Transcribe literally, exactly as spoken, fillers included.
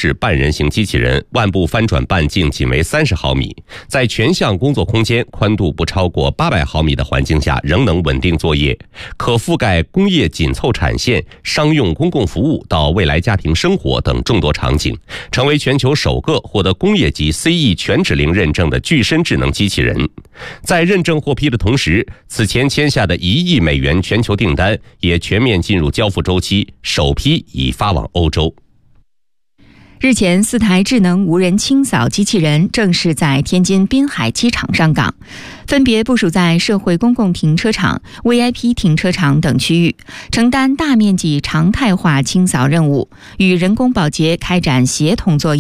式半人形机器人，腕部翻转半径仅为三十毫米，在全项工作空间宽度不超过八百毫米的环境下，仍能稳定作业，可覆盖工业紧凑产线、商用公共服务到未来家庭生活等众多场景，成为全球首个获得工业级 C E 全指令认证的具身智能机器人。在认证获批的同时，此前签下的一亿美元全球订单也全面进入交付周期，首批已发往欧洲。 日前，四台智能无人清扫机器人正式在天津滨海机场上岗，分别部署在社会公共停车场、V I P 停车场等区域，承担大面积常态化清扫任务，与人工保洁开展协同作业。